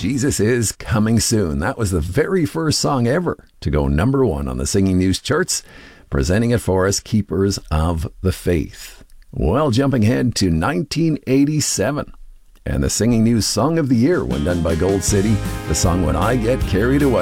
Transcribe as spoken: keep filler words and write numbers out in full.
Jesus is Coming Soon. That was the very first song ever to go number one on the Singing News charts. Presenting it for us, Keepers of the Faith. Well, jumping ahead to nineteen eighty-seven. And the Singing News Song of the Year, when done by Gold City, the song When I Get Carried Away.